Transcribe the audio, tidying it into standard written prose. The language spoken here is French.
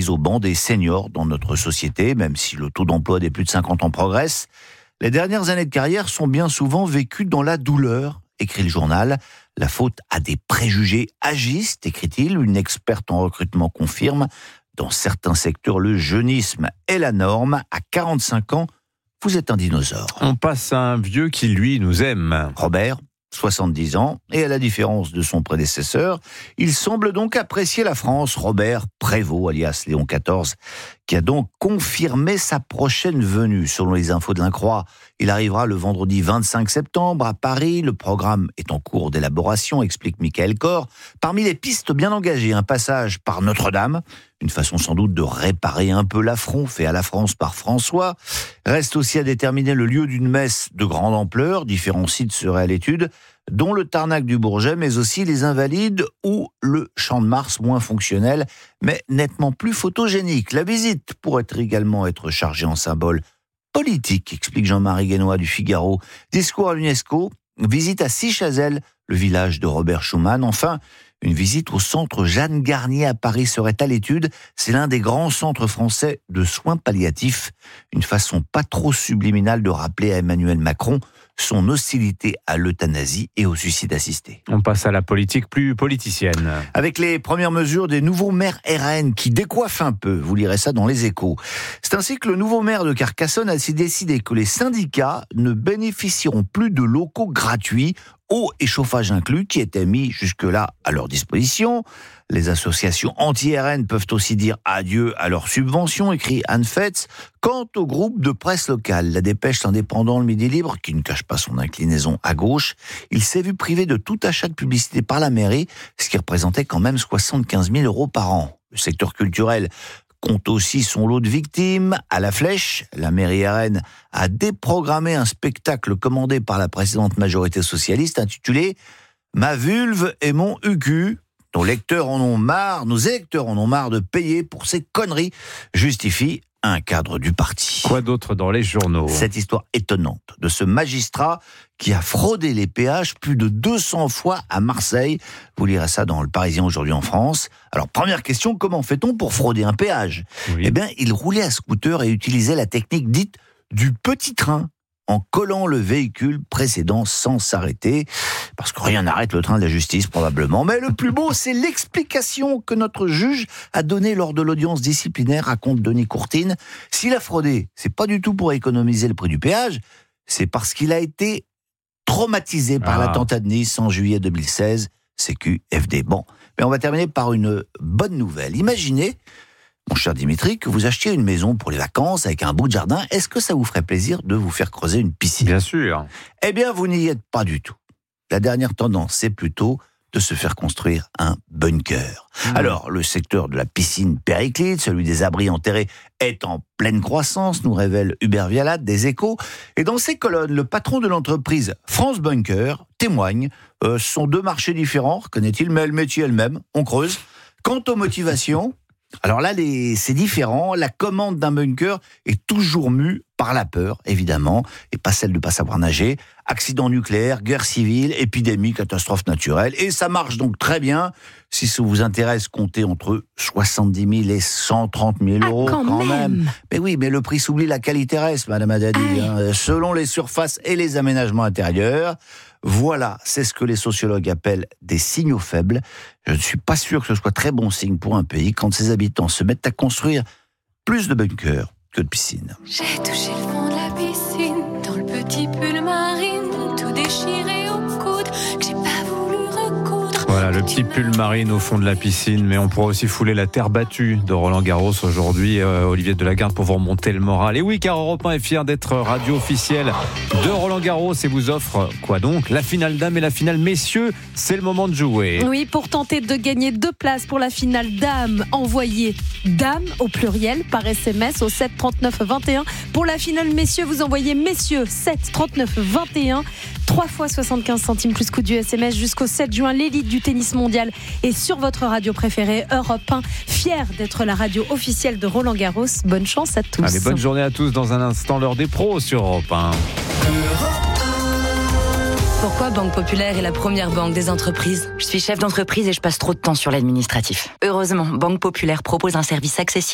mise au banc des seniors dans notre société, même si le taux d'emploi des plus de 50 ans progresse. Les dernières années de carrière sont bien souvent vécues dans la douleur, écrit le journal. La faute à des préjugés agistes, écrit-il. Une experte en recrutement confirme. Dans certains secteurs, le jeunisme est la norme. À 45 ans, vous êtes un dinosaure. On passe à un vieux qui, lui, nous aime. Robert, 70 ans, et à la différence de son prédécesseur, il semble donc apprécier la France. Robert Prévost, alias Léon XIV, qui a donc confirmé sa prochaine venue. Selon les infos de l'Incroix, il arrivera le vendredi 25 septembre à Paris. Le programme est en cours d'élaboration, explique Michael Corr. Parmi les pistes bien engagées, un passage par Notre-Dame, une façon sans doute de réparer un peu l'affront fait à la France par François. Reste aussi à déterminer le lieu d'une messe de grande ampleur. Différents sites seraient à l'étude, dont le Tarnac du Bourget, mais aussi les Invalides ou le Champ de Mars, moins fonctionnel, mais nettement plus photogénique. La visite pourrait également être chargée en symbole politique, explique Jean-Marie Guénois du Figaro. Discours à l'UNESCO, visite à Sichazel, le village de Robert Schuman. Enfin, une visite au centre Jeanne Garnier à Paris serait à l'étude. C'est l'un des grands centres français de soins palliatifs. Une façon pas trop subliminale de rappeler à Emmanuel Macron son hostilité à l'euthanasie et au suicide assisté. On passe à la politique plus politicienne. Avec les premières mesures des nouveaux maires RN qui décoiffent un peu, vous lirez ça dans Les Échos. C'est ainsi que le nouveau maire de Carcassonne a décidé que les syndicats ne bénéficieront plus de locaux gratuits, eau et chauffage inclus, qui étaient mis jusque-là à leur disposition. Les associations anti-RN peuvent aussi dire adieu à leurs subventions, écrit Anne Fetz. Quant au groupe de presse locale, la Dépêche, l'Indépendant, le Midi Libre, qui ne cache pas son inclinaison à gauche, il s'est vu privé de tout achat de publicité par la mairie, ce qui représentait quand même 75 000 € par an. Le secteur culturel compte aussi son lot de victimes. À la Flèche, la mairie RN a déprogrammé un spectacle commandé par la précédente majorité socialiste intitulé « Ma vulve et mon UQ ». Nos électeurs en ont marre de payer pour ces conneries, justifie un cadre du parti. Quoi d'autre dans les journaux ? Cette histoire étonnante de ce magistrat qui a fraudé les péages plus de 200 fois à Marseille. Vous lirez ça dans Le Parisien aujourd'hui en France. Alors, première question, comment fait-on pour frauder un péage ? Oui. Eh bien, il roulait à scooter et utilisait la technique dite du petit train, en collant le véhicule précédent sans s'arrêter, parce que rien n'arrête le train de la justice probablement. Mais le plus beau, c'est l'explication que notre juge a donnée lors de l'audience disciplinaire, raconte Denis Courtine. S'il a fraudé, c'est pas du tout pour économiser le prix du péage, c'est parce qu'il a été traumatisé par l'attentat de Nice en juillet 2016, CQFD. Bon, mais on va terminer par une bonne nouvelle. Imaginez, mon cher Dimitri, que vous achetiez une maison pour les vacances avec un bout de jardin. Est-ce que ça vous ferait plaisir de vous faire creuser une piscine ? Bien sûr. Eh bien, vous n'y êtes pas du tout. La dernière tendance, c'est plutôt de se faire construire un bunker. Alors, le secteur de la piscine périclite, celui des abris enterrés, est en pleine croissance, nous révèle Hubert Vialat des Échos. Et dans ces colonnes, le patron de l'entreprise France Bunker témoigne. Ce sont deux marchés différents, reconnaît-il, mais le métier est le même, on creuse. Quant aux motivations, alors là, c'est différent. La commande d'un bunker est toujours mue par la peur, évidemment, et pas celle de ne pas savoir nager. Accident nucléaire, guerre civile, épidémie, catastrophe naturelle. Et ça marche donc très bien. Si ça vous intéresse, comptez entre 70 000 et 130 000 € quand même. Mais oui, mais le prix s'oublie, la qualité reste, Madame Haddadi. Selon les surfaces et les aménagements intérieurs. Voilà, c'est ce que les sociologues appellent des signaux faibles. Je ne suis pas sûr que ce soit très bon signe pour un pays quand ses habitants se mettent à construire plus de bunkers que de piscines. J'ai touché le fond de la piscine, dans le petit pull marine, tout déchiré au coude, que j'ai pas voulu recoudre. Voilà, le petit pull marine au fond de la piscine, mais on pourra aussi fouler la terre battue de Roland Garros aujourd'hui. Olivier Delagarde pour vous remonter le moral. Et oui, car Europe 1 est fier d'être radio officielle de Roland Garros et vous offre quoi donc ? La finale dames et la finale messieurs, c'est le moment de jouer. Oui, pour tenter de gagner 2 places pour la finale dames, envoyez dames au pluriel par SMS au 7 39 21. Pour la finale messieurs, vous envoyez messieurs 7 39 21. 3 fois 75 centimes plus coût du SMS jusqu'au 7 juin. L'élite du tennis mondial est sur votre radio préférée, Europe 1. Fière d'être la radio officielle de Roland Garros. Bonne chance à tous. Allez, bonne journée à tous. Dans un instant, l'heure des pros sur Europe 1. Pourquoi Banque Populaire est la première banque des entreprises ? Je suis chef d'entreprise et je passe trop de temps sur l'administratif. Heureusement, Banque Populaire propose un service accessible